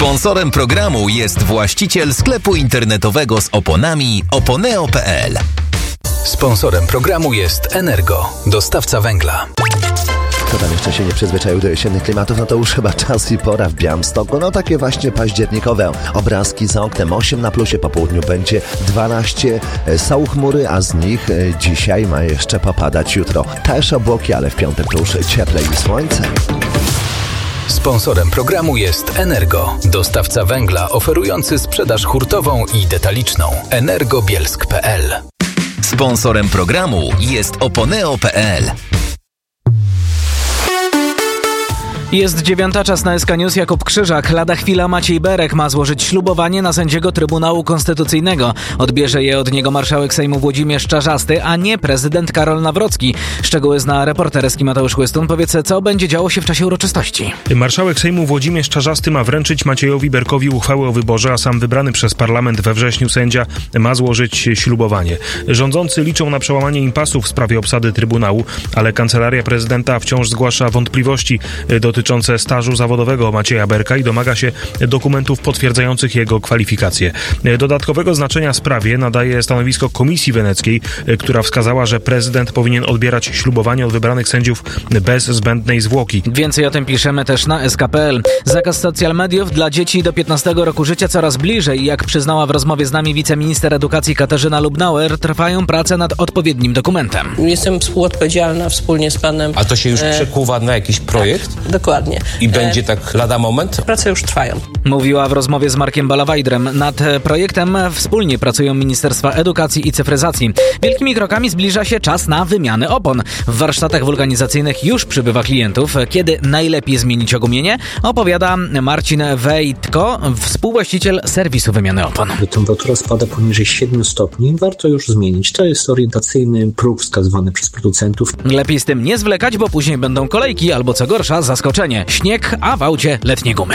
Sponsorem programu jest właściciel sklepu internetowego z oponami oponeo.pl. Sponsorem programu jest Energo, dostawca węgla. Kto tam jeszcze się nie przyzwyczaił do jesiennych klimatów, no to już chyba czas i pora w Białymstoku. No takie właśnie październikowe obrazki za oknem. 8 na plusie, po południu będzie 12. Są chmury, a z nich dzisiaj ma jeszcze popadać, jutro też obłoki, ale w piątek to już cieplej i słońce. Sponsorem programu jest Energo, dostawca węgla oferujący sprzedaż hurtową i detaliczną. energobielsk.pl. Sponsorem programu jest oponeo.pl. Jest 9, czas na SK News. Jakub Krzyżak. Lada chwila Maciej Berek ma złożyć ślubowanie na sędziego Trybunału Konstytucyjnego. Odbierze je od niego marszałek Sejmu Włodzimierz Czarzasty, a nie prezydent Karol Nawrocki. Szczegóły zna reporter SK Mateusz Łystun. Powiedz, co będzie działo się w czasie uroczystości. Marszałek Sejmu Włodzimierz Czarzasty ma wręczyć Maciejowi Berkowi uchwałę o wyborze, a sam wybrany przez parlament we wrześniu sędzia ma złożyć ślubowanie. Rządzący liczą na przełamanie impasu w sprawie obsady Trybunału, ale Kancelaria Prezydenta wciąż zgłasza wątpliwości dotyczące stażu zawodowego Macieja Berka i domaga się dokumentów potwierdzających jego kwalifikacje. Dodatkowego znaczenia sprawie nadaje stanowisko Komisji Weneckiej, która wskazała, że prezydent powinien odbierać ślubowanie od wybranych sędziów bez zbędnej zwłoki. Więcej o tym piszemy też na sk.pl. Zakaz social mediów dla dzieci do 15 roku życia coraz bliżej. Jak przyznała w rozmowie z nami wiceminister edukacji Katarzyna Lubnauer, trwają prace nad odpowiednim dokumentem. Jestem współodpowiedzialna wspólnie z panem. A to się już przekuwa na jakiś projekt? Dokładnie. I będzie tak lada moment? Prace już trwają. Mówiła w rozmowie z Markiem Balawajdrem. Nad projektem wspólnie pracują Ministerstwa Edukacji i Cyfryzacji. Wielkimi krokami zbliża się czas na wymianę opon. W warsztatach wulkanizacyjnych już przybywa klientów. Kiedy najlepiej zmienić ogumienie? Opowiada Marcin Wejtko, współwłaściciel serwisu wymiany opon. Gdy temperatura spada poniżej 7 stopni, warto już zmienić. To jest orientacyjny próg wskazywany przez producentów. Lepiej z tym nie zwlekać, bo później będą kolejki albo co gorsza zaskoczenie. Śnieg, a w aucie letnie gumy.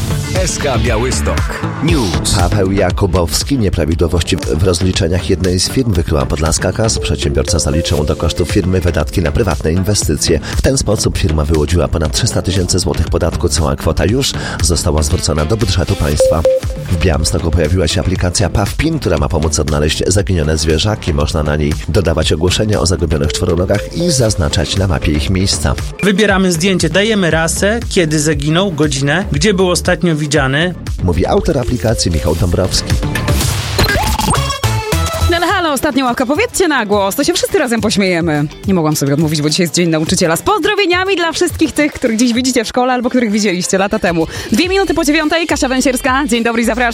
SK Białystok News. Paweł Jakubowski. Nieprawidłowości w rozliczeniach jednej z firm wykryła Podlaska KAS. Przedsiębiorca zaliczył do kosztów firmy wydatki na prywatne inwestycje. W ten sposób firma wyłudziła ponad 300 000 złotych podatku. Cała kwota już została zwrócona do budżetu państwa. W Białymstoku pojawiła się aplikacja PAWPIN, która ma pomóc odnaleźć zaginione zwierzaki. Można na niej dodawać ogłoszenia o zagubionych czworonogach i zaznaczać na mapie ich miejsca. Wybieramy zdjęcie, dajemy rasę, kiedy zaginął, godzinę, gdzie był ostatnio widziany. Mówi autor aplikacji Michał Dąbrowski. Halo, ostatnia ławka, powiedzcie na głos, to się wszyscy razem pośmiejemy. Nie mogłam sobie odmówić, bo dzisiaj jest Dzień Nauczyciela. Z pozdrowieniami dla wszystkich tych, których dziś widzicie w szkole albo których widzieliście lata temu. 2 minuty po 9, Kasia Węsierska. Dzień dobry, zapraszam.